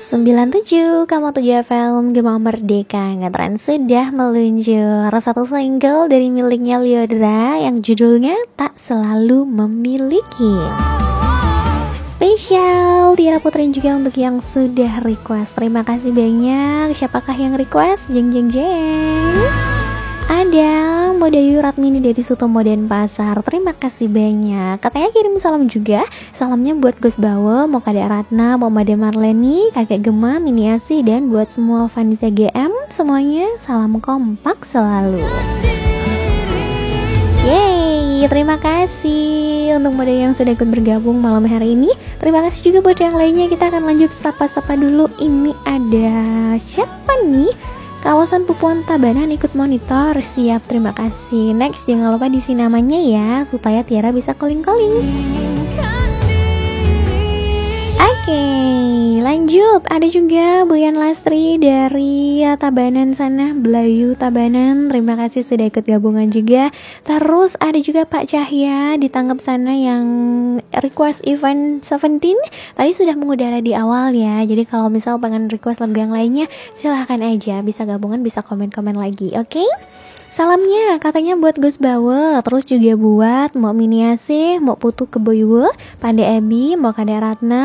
97,7 FM Gema Merdeka Ngetren sudah meluncur satu single dari miliknya Lyodra yang judulnya Tak Selalu Memiliki. Spesial Tiara Putri juga untuk yang sudah request. Terima kasih banyak. Siapakah yang request? Jeng jeng jeng. Ada Modayu Ratmini dari Sutomo Denpasar. Terima kasih banyak. Katanya kirim salam juga. Salamnya buat Gus Bawo, Mokade Ratna, Made Marleni, Kakek Gema, Mini Asi, dan buat semua fans GM. Semuanya salam kompak selalu. Yeay, terima kasih untuk Moda yang sudah ikut bergabung malam hari ini. Terima kasih juga buat yang lainnya. Kita akan lanjut sapa-sapa dulu. Ini ada siapa nih? Kawasan Pupuan Tabanan ikut monitor. Siap, terima kasih. Next, jangan lupa diisi namanya ya, supaya Tiara bisa calling-calling. Oke, lanjut. Ada juga Bu Yan Lastri dari Tabanan sana, Belayu Tabanan. Terima kasih sudah ikut gabungan juga. Terus ada juga Pak Cahya ditangkap sana yang request event 17. Tadi sudah mengudara di awal ya. Jadi kalau misal pengen request lagu yang lainnya, silahkan aja. Bisa gabungan, bisa komen-komen lagi. Oke? Salamnya katanya buat Gus Bawe, terus juga buat Mbak Miniasi, Mbak Putu Keboywe, Pande Ebi, Mbak Kade Ratna,